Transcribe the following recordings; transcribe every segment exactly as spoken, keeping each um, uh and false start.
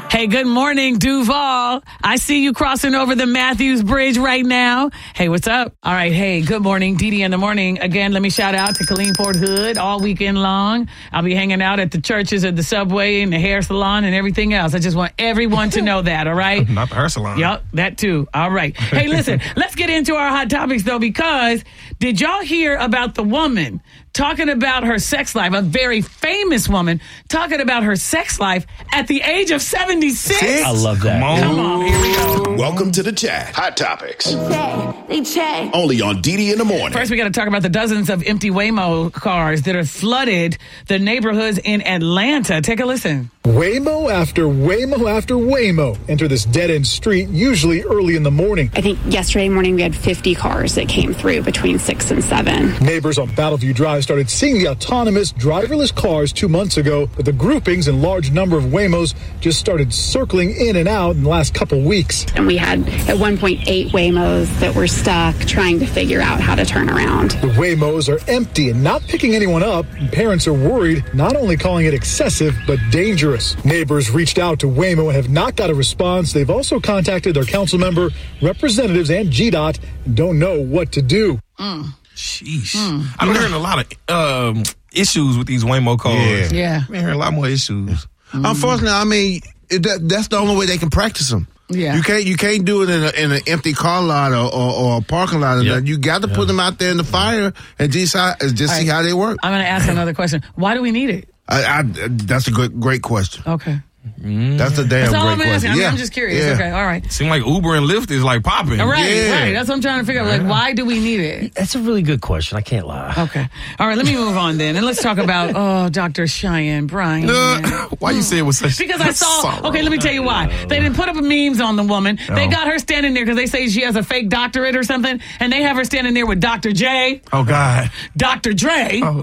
Hey, good morning, Duval. I see you crossing over the Matthews Bridge right now. Hey, what's up? All right. Hey, good morning, Dee Dee in the morning. Again, let me shout out to Colleen Fort Hood all weekend long. I'll be hanging out at the churches, at the subway, and the hair salon and everything else. I just want everyone to know that, all right? Not the hair salon. Yep, that too. All right. Hey, listen, let's get into our hot topics, though, because did y'all hear about the woman talking about her sex life, a very famous woman talking about her sex life at the age of seventy-six? I love that. Come on. Come on, here we go. Welcome to the chat. Hot Topics. They check. They check. Only on Dee Dee in the morning. First, we got to talk about the dozens of empty Waymo cars that have flooded the neighborhoods in Atlanta. Take a listen. Waymo after Waymo after Waymo enter this dead-end street, usually early in the morning. I think yesterday morning we had fifty cars that came through between six and seven. Neighbors on Battleview Drive started seeing the autonomous, driverless cars two months ago, but the groupings and large number of Waymos just started circling in and out in the last couple weeks. And we had at one point eight Waymos that were stuck trying to figure out how to turn around. The Waymos are empty and not picking anyone up. And parents are worried, not only calling it excessive, but dangerous. Neighbors reached out to Waymo and have not got a response. They've also contacted their council member, representatives, and G DOT and don't know what to do. Mm. Sheesh. Mm. I'm hearing a lot of um, issues with these Waymo cars. Yeah. Yeah. I'm hearing a lot more issues. Mm. Unfortunately, I mean, it, that, that's the only way they can practice them. Yeah. You can't you can't do it in, a, in an empty car lot or, or, or a parking lot. Yep. You got to yep. put them out there in the fire and just, just see right. how they work. I'm going to ask another question. Why do we need it? I, I, that's a good, great question. Okay. Mm. That's a damn That's all great I'm question. asking. I mean, yeah. I'm just curious. Yeah. Okay, all right. Seem like Uber and Lyft is like popping. All right, Yeah. right. That's what I'm trying to figure out. Like, why do we need it? That's a really good question. I can't lie. Okay. All right, let me move on then. And let's talk about, oh, Doctor Cheyenne Bryant. Uh, why you say it was such Because I saw, sorrow? okay, let me tell you why. They didn't put up memes on the woman. They Oh. got her standing there because they say she has a fake doctorate or something. And they have her standing there with Doctor J, Oh, God. Doctor Dre, Oh, no.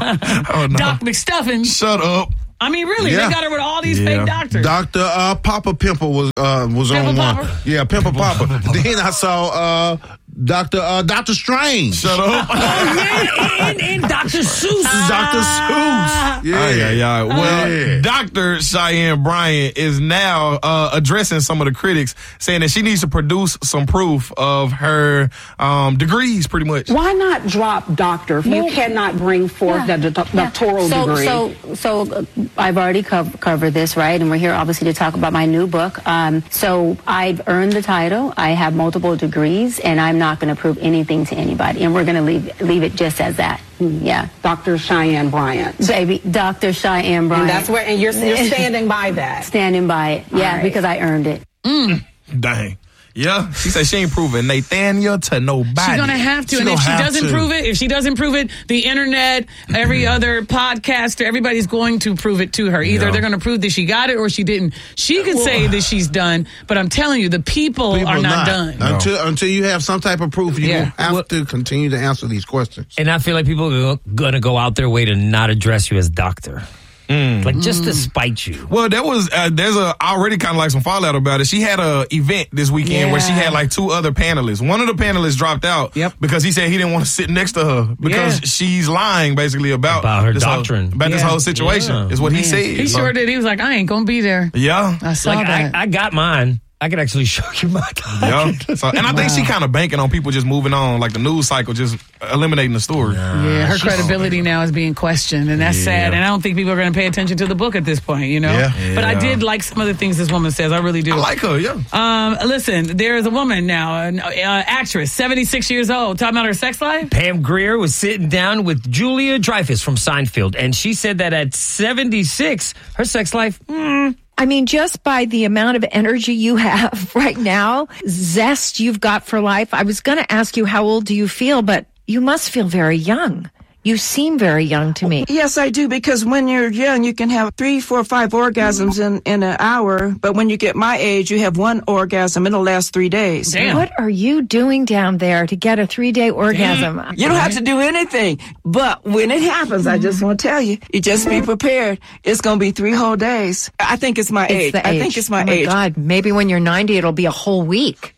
Oh, no. Doc McStuffin. Shut up. I mean, really, Yeah. they got her with all these Yeah. fake doctors. Doctor Uh, Papa Pimple was uh, was Pimple on Popper? one. Yeah, Pimple Papa. Then I saw uh, Doctor Uh, Doctor Strange. Shut up. and, and Doctor Seuss. Doctor Seuss. Yeah, yeah, yeah. Well, Yeah. Doctor Cheyenne Bryant is now uh, addressing some of the critics, saying that she needs to produce some proof of her um, degrees, pretty much. Why not drop doctor if you Well, cannot bring forth yeah, the doc- yeah. doctoral so, degree? So, so uh, I've already co- covered this, right? And we're here obviously to talk about my new book. Um, so I've earned the title. I have multiple degrees, and I'm not going to prove anything to anybody. And we're going to leave leave it just as that. Yeah, Doctor Cheyenne Bryant. baby, Doctor Cheyenne Bryant. And that's where, and you're, you're standing by that. Standing by it. Yeah, right. because I earned it. Dang. Yeah, she said she ain't proving Nathaniel to nobody. She's gonna have to, She and if gonna she have doesn't to. prove it, if she doesn't prove it, the internet, every other podcaster, everybody's going to prove it to her. Either Yeah. they're gonna prove that she got it or she didn't. She can say that she's done, but I'm telling you, the people, People are not, done. until until you have some type of proof. You Yeah. have Well- to continue to answer these questions. And I feel like people are going to go out their way to not address you as doctor. Like, just to spite you. Well, there was uh, there's a already kind of like some fallout about it. She had a event this weekend where she Yeah. had like two other panelists. One of the panelists dropped out Yep. because he said he didn't want to sit next to her because Yeah. she's lying basically about, About her this whole- doctrine. about this Yeah. whole situation. Yeah. Is what he Man, said. He So- sure did. He was like, I ain't gonna be there. Yeah. I saw Like, I, that. I got mine. I could actually show you my Yeah. So, and I think she kind of banking on people just moving on, like the news cycle, just eliminating the story. yeah, her credibility now is being questioned, and that's sad. And I don't think people are going to pay attention to the book at this point, you know? Yeah. But I Yeah. did like some of the things this woman says. I really do. I like her, yeah. Um, listen, there's a woman now, an uh, actress, seventy-six years old, talking about her sex life. Pam Grier was sitting down with Julia Dreyfus from Seinfeld, and she said that at seventy-six, her sex life, mm, I mean, just by the amount of energy you have right now, zest you've got for life. I was going to ask you, how old do you feel? But you must feel very young. You seem very young to me. Yes, I do, because when you're young, you can have three, four, five orgasms in, in an hour. But when you get my age, you have one orgasm. It'll last three days. Damn. What are you doing down there to get a three-day orgasm? You don't have to do anything. But when it happens, I just want to tell you, you just be prepared. It's going to be three whole days. I think it's my It's age. the I age. think it's my oh my age. God, maybe when you're ninety, it'll be a whole week.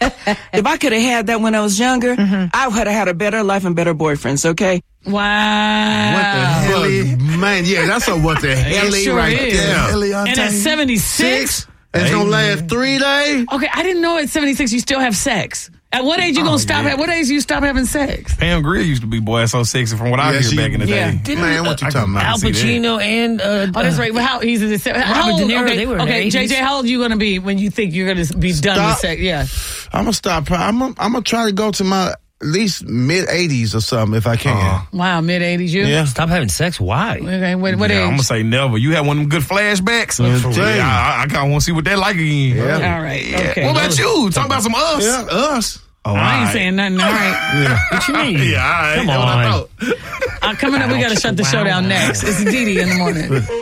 If I could have had that when I was younger, I would have had a better life and better boyfriends, okay? Wow. What the hell, man? Yeah, that's a what the hell It sure right is. there. And at seventy-six, And it's gonna last three days? Okay, I didn't know at seventy-six you still have sex. At what age you gonna Oh, stop? yeah. At what age you stop having sex? Pam Grier used to be boy so sexy from what I Yeah, hear she- back in the yeah. day. Didn't, Man, what you I talking can- about? Al see that. Pacino and uh, Oh, that's right. Well, how he's in the how Robert old? De Niro, okay, they were in okay. their J J, eighties. how old are you gonna be when you think you're gonna be done with Stop. sex? Yeah. I'm gonna stop. I'm gonna, I'm gonna try to go to my at least mid eighties or something if I can. Uh-huh. Wow, mid eighties. You? Yeah. Stop having sex. Why? Okay. What, what yeah, I'm age? gonna say never. You had one of them good flashbacks. Yeah, For real. tell you. I, I, I kind of want to see what that like again. Yeah. All right. Okay. What about you? Talk about some us. Yeah, us. Oh, I ain't all right. saying nothing. All right. What you mean? Yeah, all right. Come That's what I on. thought. Uh, coming up, we got to shut the show down next. It's Dee Dee in the morning.